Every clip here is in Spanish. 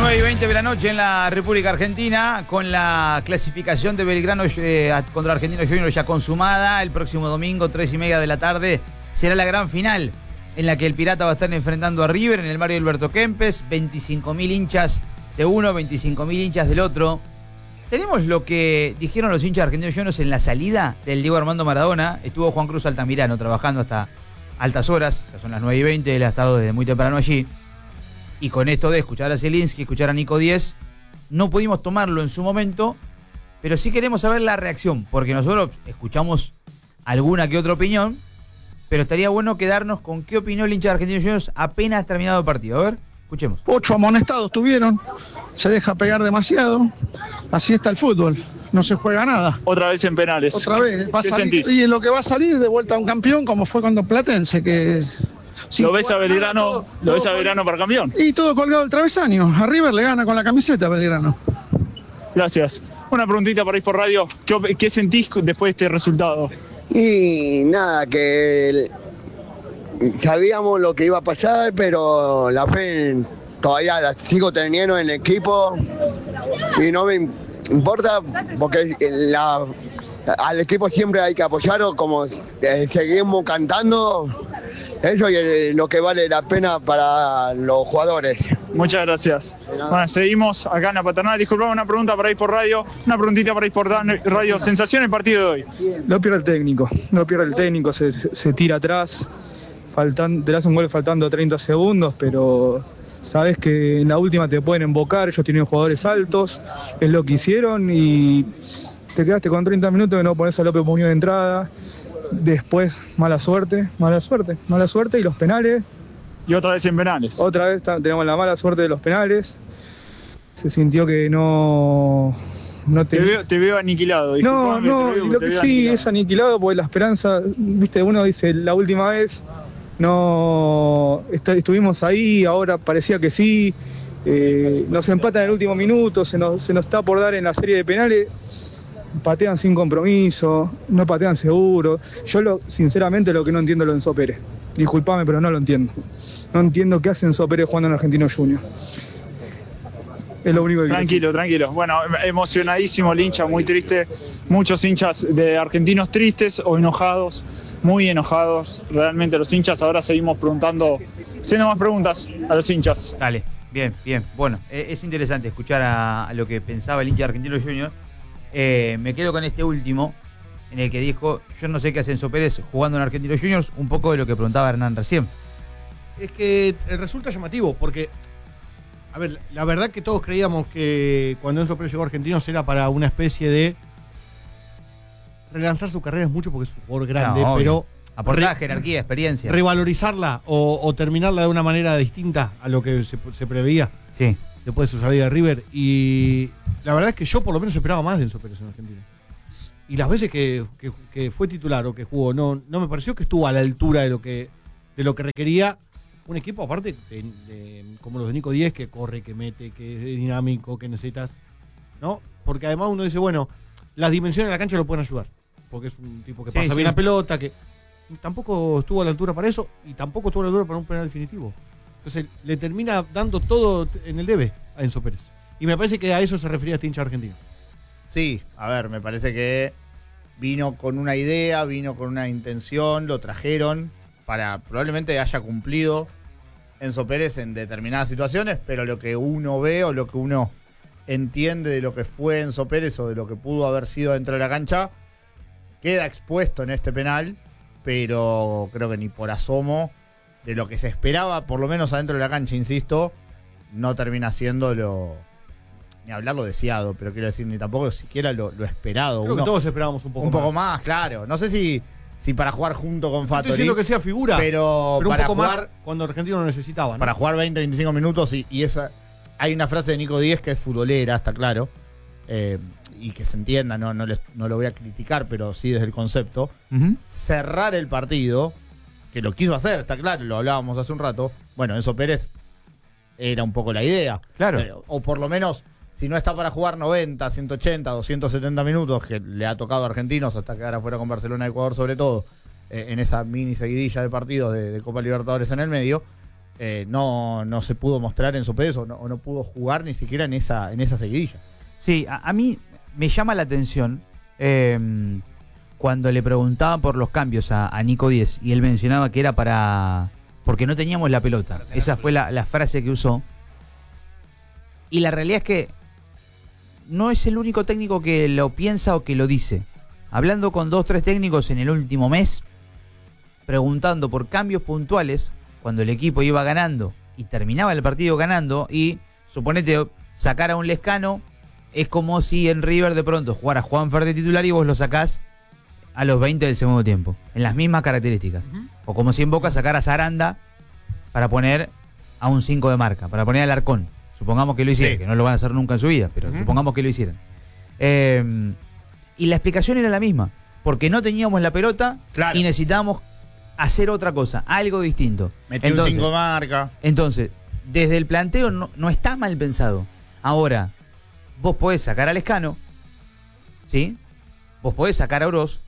9:20 de la noche en la República Argentina, con la clasificación de Belgrano contra Argentinos Juniors ya consumada. El próximo domingo, 3:30 de la tarde, será la gran final en la que el Pirata va a estar enfrentando a River en el Mario Alberto Kempes. 25.000 hinchas de uno, 25.000 hinchas del otro. Tenemos lo que dijeron los hinchas Argentinos Juniors en la salida del Diego Armando Maradona. Estuvo Juan Cruz Altamirano trabajando hasta altas horas, ya son las 9:20, él ha estado desde muy temprano allí. Y con esto de escuchar a Zielinski, escuchar a Nico Díez, no pudimos tomarlo en su momento, pero sí queremos saber la reacción, porque nosotros escuchamos alguna que otra opinión, pero estaría bueno quedarnos con qué opinó el hincha de Argentinos Juniors apenas terminado el partido. A ver, escuchemos. 8 amonestados tuvieron, se deja pegar demasiado, así está el fútbol, no se juega nada. Otra vez en penales. Otra vez, va a ¿Qué salir, sentís? y lo que va a salir de vuelta a un campeón como fue cuando Platense, que... ¿Lo ves a Belgrano, para campeón? Y todo colgado del travesaño, a River le gana con la camiseta a Belgrano. Gracias. Una preguntita para ir por radio. ¿Qué sentís después de este resultado? Y nada, que sabíamos lo que iba a pasar, pero la fe todavía la sigo teniendo en el equipo y no me importa porque al equipo siempre hay que apoyarlo, como seguimos cantando, eso es lo que vale la pena para los jugadores. Muchas gracias. Bueno, seguimos acá en la Paternal. Disculpame, una pregunta para ir por radio, una preguntita para ir por radio. ¿Sensación del partido de hoy? Lo pierde el técnico, se tira atrás, te le hace un gol faltando 30 segundos, pero sabes que en la última te pueden embocar, ellos tienen jugadores altos, es lo que hicieron y te quedaste con 30 minutos de no pones a López Muñoz de entrada. Después, mala suerte y los penales. Y otra vez en penales. Otra vez tenemos la mala suerte de los penales. Se sintió que te veo aniquilado. No, lo que sí es aniquilado porque la esperanza, viste, uno dice la última vez no estuvimos ahí, ahora parecía que sí. Nos empatan en el último minuto, se nos está por dar en la serie de penales. Patean sin compromiso, no patean seguro. Yo sinceramente lo que no entiendo es lo de Enzo Pérez. Disculpame, pero no lo entiendo. No entiendo qué hace Enzo Pérez jugando en Argentinos Juniors. Es lo único que Tranquilo. Bueno, emocionadísimo el hincha, muy triste. Muchos hinchas de argentinos tristes o enojados, muy enojados. Realmente los hinchas, ahora seguimos haciendo más preguntas a los hinchas. Dale, bien. Bueno, es interesante escuchar a lo que pensaba el hincha de Argentinos Juniors. Me quedo con este último, en el que dijo, yo no sé qué hace Enzo Pérez jugando en Argentinos Juniors, un poco de lo que preguntaba Hernán recién. Es que resulta llamativo, porque, a ver, la verdad que todos creíamos que cuando Enzo Pérez llegó a Argentinos era para una especie de relanzar su carrera, es mucho porque es un jugador grande, pero aportar jerarquía, experiencia. Revalorizarla o terminarla de una manera distinta a lo que se preveía. Sí. Después de su salida de River, y la verdad es que yo por lo menos esperaba más de Enzo Pérez en Argentina. Y las veces que fue titular o que jugó, no me pareció que estuvo a la altura de lo que requería un equipo, aparte como los de Nico Díez, que corre, que mete, que es dinámico, que necesitas, ¿no? Porque además uno dice, bueno, las dimensiones de la cancha lo pueden ayudar, porque es un tipo que pasa bien la pelota, que tampoco estuvo a la altura para eso, y tampoco estuvo a la altura para un penal definitivo. Entonces le termina dando todo en el debe a Enzo Pérez. Y me parece que a eso se refería este hincha argentino. Sí, a ver, me parece que vino con una idea, vino con una intención, lo trajeron para probablemente haya cumplido Enzo Pérez en determinadas situaciones, pero lo que uno ve o lo que uno entiende de lo que fue Enzo Pérez o de lo que pudo haber sido dentro de la cancha, queda expuesto en este penal, pero creo que ni por asomo de lo que se esperaba, por lo menos adentro de la cancha, insisto, no termina siendo ni hablar lo deseado, pero quiero decir, ni tampoco siquiera lo esperado. Creo que todos esperábamos un poco más, claro. No sé si para jugar junto con Fattori. Estoy diciendo que sea figura, pero un para poco jugar, más cuando Argentino lo necesitaba, ¿no? Para jugar 20, 25 minutos y esa... Hay una frase de Nico Díez que es futbolera, está claro, y que se entienda, no lo voy a criticar, pero sí desde el concepto. Cerrar el partido, que lo quiso hacer, está claro, lo hablábamos hace un rato. Bueno, Enzo Pérez era un poco la idea. Claro. O por lo menos, si no está para jugar 90, 180, 270 minutos, que le ha tocado a Argentinos hasta quedar afuera con Barcelona y Ecuador sobre todo, en esa mini seguidilla de partidos de Copa Libertadores en el medio, no se pudo mostrar en Pérez o no pudo jugar ni siquiera en esa seguidilla. Sí, a mí me llama la atención cuando le preguntaban por los cambios a Nico Díez y él mencionaba que era porque no teníamos la pelota. Esa fue la frase que usó. Y la realidad es que no es el único técnico que lo piensa o que lo dice. Hablando con 2-3 técnicos en el último mes, preguntando por cambios puntuales, cuando el equipo iba ganando y terminaba el partido ganando, y suponete sacar a un Lescano, es como si en River de pronto jugara Juanfer de titular y vos lo sacás a los 20 del segundo tiempo, en las mismas características. O como si en Boca sacara a Saranda para poner a un 5 de marca, para poner al Arcón. Supongamos que lo hicieran, Sí. que no lo van a hacer nunca en su vida, pero supongamos que lo hicieran. Y la explicación era la misma, porque no teníamos la pelota Claro. y necesitábamos hacer otra cosa, algo distinto. Metió un 5 marca. Entonces, desde el planteo no está mal pensado. Ahora, vos podés sacar a Lescano, ¿sí? Vos podés sacar a Oroz,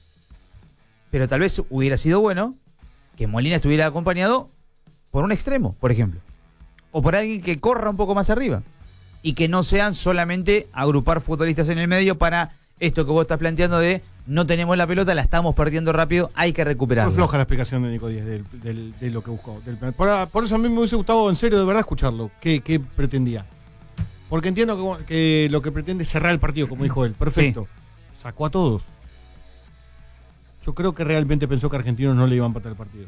pero tal vez hubiera sido bueno que Molina estuviera acompañado por un extremo, por ejemplo. O por alguien que corra un poco más arriba. Y que no sean solamente agrupar futbolistas en el medio para esto que vos estás planteando de no tenemos la pelota, la estamos perdiendo rápido, hay que recuperarla. Fue floja la explicación de Nico Díaz de lo que buscó. Por eso a mí me hubiese gustado en serio de verdad escucharlo. ¿Qué pretendía? Porque entiendo que lo que pretende es cerrar el partido, como dijo él. Perfecto. Sí. Sacó a todos. Yo creo que realmente pensó que Argentinos no le iban a empatar el partido.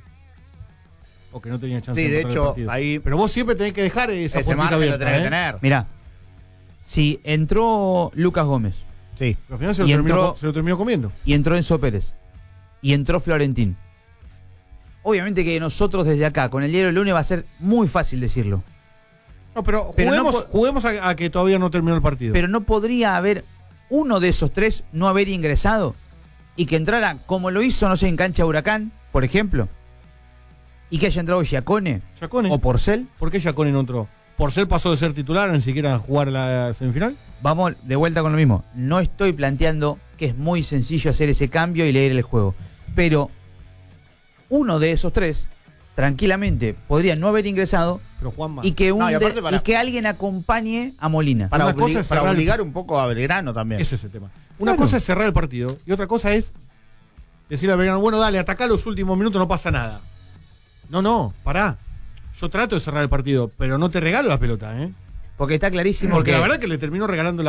O que no tenía chance Sí, de de empatar el hecho, partido. ahí. Pero vos siempre tenés que dejar esa Ese puertita margen lo abierta. tenés que tener. Mirá, si entró Lucas Gómez Sí. Pero al final se lo terminó comiendo. y entró Enzo Pérez y entró Florentín, obviamente que nosotros desde acá, con el diario del lunes, va a ser muy fácil decirlo. No, pero juguemos a que todavía no terminó el partido. Pero no podría haber uno de esos tres no haber ingresado y que entrara como lo hizo, no sé, en cancha Huracán, por ejemplo, y que haya entrado Giacone o Porcel. ¿Por qué Giacone no entró? ¿Porcel pasó de ser titular ni siquiera a jugar la semifinal? Vamos de vuelta con lo mismo. No estoy planteando que es muy sencillo hacer ese cambio y leer el juego. Pero uno de esos tres, tranquilamente, podría no haber ingresado. Pero Juanma. Y que, y que alguien acompañe a Molina. Para para obligar un poco a Belgrano también. Ese es el tema. Una cosa es cerrar el partido y otra cosa es decirle a Belgrano, bueno, dale, atacá los últimos minutos, no pasa nada. No, pará. Yo trato de cerrar el partido, pero no te regalo la pelota, ¿eh? Porque está clarísimo Porque que la verdad que le terminó regalando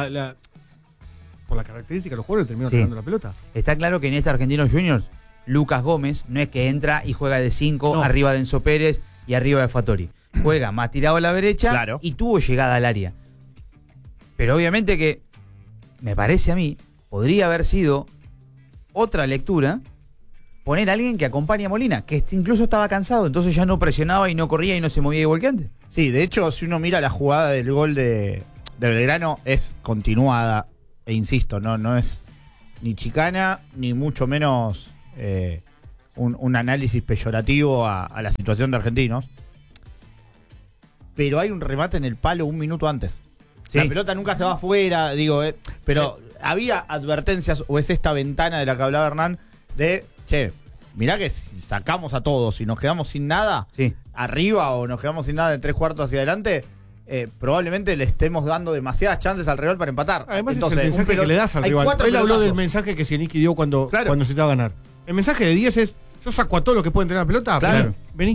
por la característica de los jugadores, le terminó regalando la pelota. está claro que en este Argentinos Juniors, Lucas Gómez no es que entra y juega de 5 arriba de Enzo Pérez y arriba de Fattori. Juega más tirado a la derecha y tuvo llegada al área. Pero obviamente que, me parece a mí, podría haber sido otra lectura poner a alguien que acompañe a Molina, que incluso estaba cansado, entonces ya no presionaba y no corría y no se movía igual que antes. Sí, de hecho, si uno mira la jugada del gol de Belgrano, es continuada, e insisto, no es ni chicana, ni mucho menos un análisis peyorativo a la situación de Argentinos. Pero hay un remate en el palo un minuto antes. Sí. La pelota nunca se va afuera, digo, pero había advertencias, o es esta ventana de la que hablaba Hernán, de, che, mirá que si sacamos a todos y nos quedamos sin nada arriba o nos quedamos sin nada de 3/4 hacia adelante, probablemente le estemos dando demasiadas chances al rival para empatar. Además, entonces, es el mensaje que le das al rival. Él habló del mensaje que Sieniski dio cuando se te va a ganar. El mensaje de 10 es, yo saco a todos los que pueden tener la pelota, claro. Vení.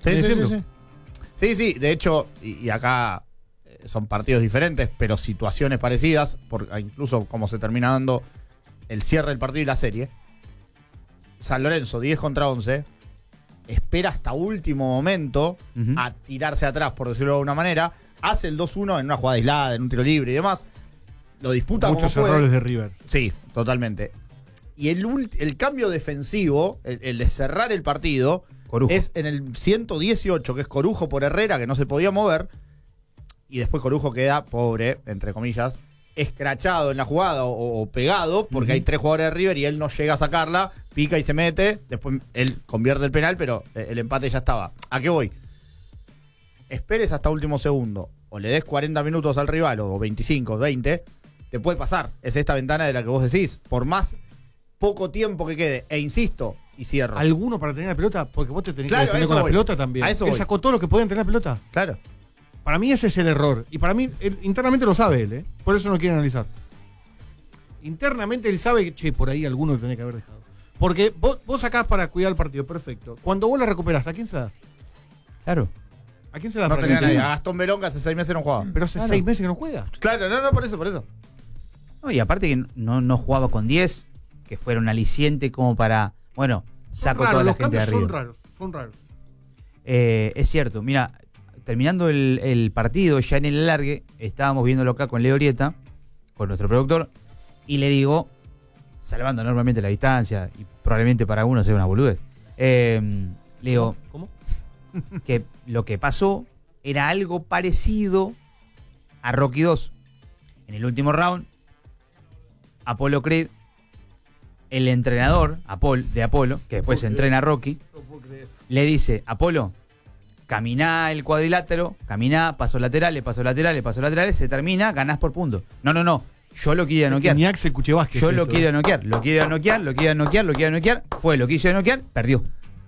Sí, de hecho, y acá son partidos diferentes, pero situaciones parecidas, incluso como se termina dando el cierre del partido y la serie. San Lorenzo, 10 contra 11, espera hasta último momento a tirarse atrás, por decirlo de alguna manera, hace el 2-1 en una jugada aislada, en un tiro libre y demás, lo disputa muchos como errores de River. Sí, totalmente. Y el cambio defensivo, el de cerrar el partido, Corujo. Es en el 118, que es Corujo por Herrera, que no se podía mover, y después Corujo queda, pobre, entre comillas, escrachado en la jugada o pegado, porque hay 3 jugadores de River y él no llega a sacarla, pica y se mete, después él convierte el penal, pero el empate ya estaba. ¿A qué voy? Esperes hasta último segundo, o le des 40 minutos al rival, o 25, 20, te puede pasar. Es esta ventana de la que vos decís, por más poco tiempo que quede, e insisto, y cierro. ¿Alguno para tener la pelota? Porque vos te tenés Claro, que defender a eso con la voy. pelota también. A eso Él voy. sacó todo lo que podían tener la pelota. Claro. Para mí ese es el error. Y para mí, internamente lo sabe él, ¿eh? Por eso no quiere analizar. Internamente él sabe que, che, por ahí alguno lo tenía que haber dejado. Porque vos sacás para cuidar el partido, perfecto. Cuando vos la recuperás, ¿a quién se la das? Claro. ¿A quién se la das? No para tenía que nadie. siga? A Gastón Belón que hace 6 meses no jugaba. Pero hace 6 meses que no juega. Claro, no, por eso. No, y aparte que no jugaba con 10, que fuera un aliciente como para, bueno, saco toda la Los gente de cambios arriba. son raros. Es cierto, mira, terminando el partido, ya en el alargue, estábamos viéndolo acá con Leo Orieta, con nuestro productor, y le digo, salvando enormemente la distancia, y probablemente para algunos sea una boludez, le digo, ¿Cómo? que lo que pasó era algo parecido a Rocky 2. En el último round, Apolo Creed, el entrenador de Apolo, que después entrena a Rocky, le dice, Apolo, caminá el cuadrilátero, caminá, pasos laterales, se termina, ganás por punto. No, yo lo quiero noquear. Ni Axel Kuchevásquez. Yo lo quiero noquear, lo quiero noquear, fue, lo quiso noquear, perdió.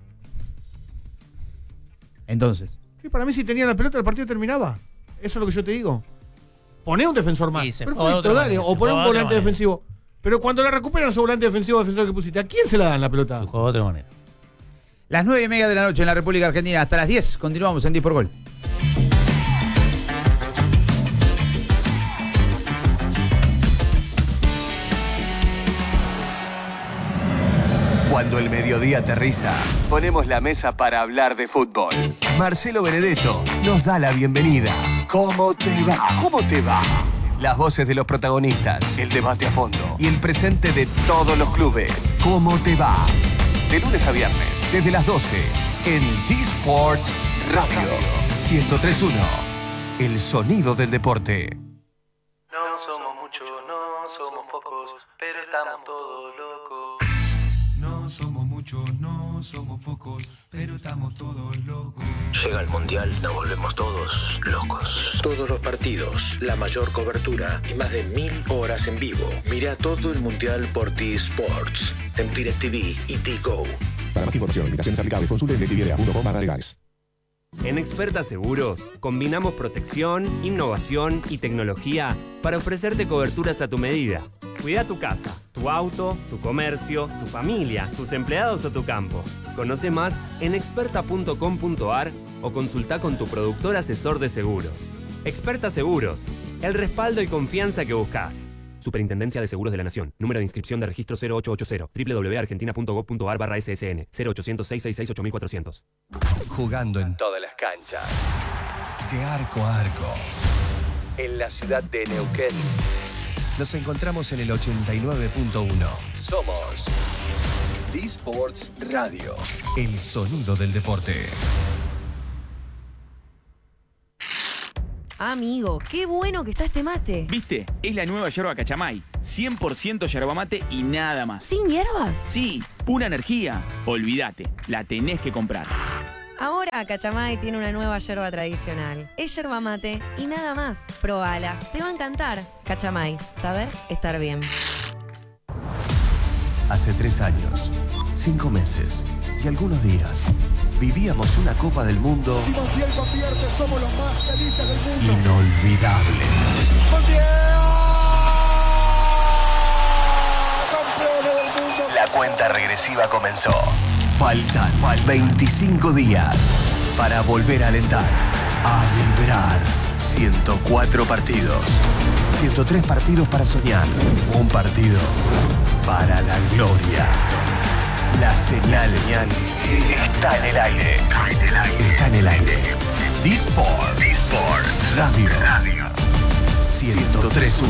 Entonces, Sí, para mí si tenía la pelota el partido terminaba. Eso es lo que yo te digo. Poné un defensor más. Y se juega de Perfecto, otra dale. manera, O se poné juega un de otra volante manera. defensivo. Pero cuando la recuperan su volante defensivo que pusiste, ¿a quién se la dan la pelota? Se juega de otra manera. las 9:30 de la noche en la República Argentina, hasta las 10, continuamos en 10 por gol. Cuando el mediodía aterriza, ponemos la mesa para hablar de fútbol. Marcelo Benedetto nos da la bienvenida. ¿Cómo te va? ¿Cómo te va? Las voces de los protagonistas, el debate a fondo y el presente de todos los clubes. ¿Cómo te va? De lunes a viernes, desde las 12, en D-Sports Radio 103.1. El sonido del deporte. No somos muchos, no somos pocos, pero estamos todos locos. No somos muchos, no somos pocos, pero estamos todos locos. Llega el Mundial, nos volvemos todos locos. Todos los partidos, la mayor cobertura y más de 1000 horas en vivo. Mira todo el Mundial por T-Sports, en DirecTV y T-Go. Para más información, limitaciones aplicables, consulte DirecTV.com/legales. En Experta Seguros, combinamos protección, innovación y tecnología para ofrecerte coberturas a tu medida. Cuida tu casa, tu auto, tu comercio, tu familia, tus empleados o tu campo. Conoce más en experta.com.ar o consulta con tu productor asesor de seguros. Experta Seguros, el respaldo y confianza que buscas. Superintendencia de Seguros de la Nación. Número de inscripción de registro 0880. www.argentina.gov.ar/ssn. 0800-666-8400. Jugando en todas las canchas. De arco a arco. En la ciudad de Neuquén. Nos encontramos en el 89.1. Somos D-Sports Radio. El sonido del deporte. Amigo, qué bueno que está este mate. ¿Viste? Es la nueva yerba Cachamay. 100% yerba mate y nada más. ¿Sin hierbas? Sí, pura energía. Olvídate, la tenés que comprar. Ahora Cachamay tiene una nueva yerba tradicional. Es yerba mate y nada más. Probala, te va a encantar. Cachamay, saber estar bien. Hace 3 años, 5 meses y algunos días, vivíamos una Copa del Mundo inolvidable. La cuenta regresiva comenzó. Faltan 25 días para volver a alentar, a vibrar. 104 partidos, 103 partidos para soñar, un partido para la gloria. La señal está en el aire. Está en el aire. D-Sports Radio 103.1.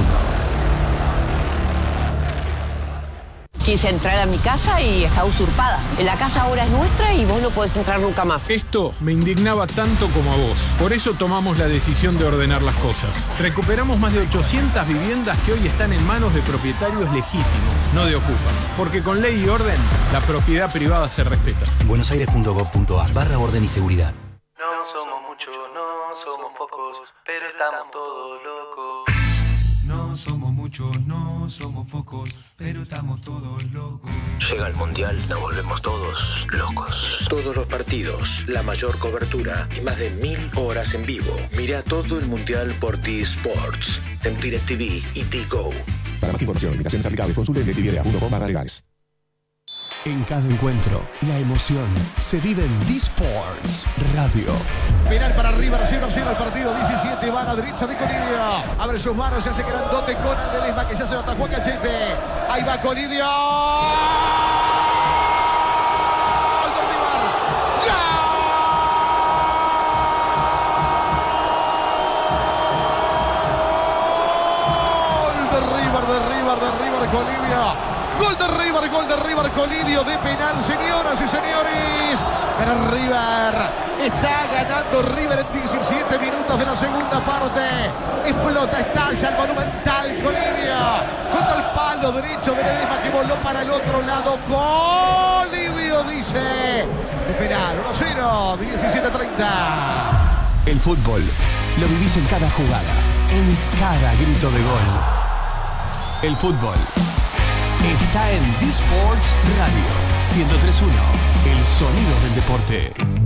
Quise entrar a mi casa y está usurpada. La casa ahora es nuestra y vos no podés entrar nunca más. Esto me indignaba tanto como a vos. Por eso tomamos la decisión de ordenar las cosas. Recuperamos más de 800 viviendas que hoy están en manos de propietarios legítimos, no de ocupas. Porque con ley y orden, la propiedad privada se respeta. buenosaires.gov.ar/orden y seguridad. No somos muchos, no somos pocos, pero estamos todos locos. No somos muchos, no somos pocos, pero estamos todos locos. Llega el Mundial, nos volvemos todos locos. Todos los partidos, la mayor cobertura y más de 1000 horas en vivo. Mira todo el Mundial por T-Sports, en DirecTV y T-Go. Para más información, limitaciones aplicables, consulte en DirecTV.com/legales. En cada encuentro, la emoción se vive en D-Sports Radio. Penal para River, 0-0 el partido, 17, va a la derecha de Colidio. Abre sus manos, se hace grandote con el Ledesma, que ya se lo atajó a Cachete. Ahí va Colidio. ¡Gol de River! ¡Gol de River, Colidio! Gol de River, Colidio de penal, señoras y señores. Pero River está ganando. River en 17 minutos de la segunda parte. Explota, estalla el monumental Colidio. Contra el palo derecho de Ledesma, que voló para el otro lado. Colidio dice de penal, 1-0, 17:30. El fútbol lo vivís en cada jugada, en cada grito de gol. El fútbol está en D-Sports Radio 103.1, el sonido del deporte.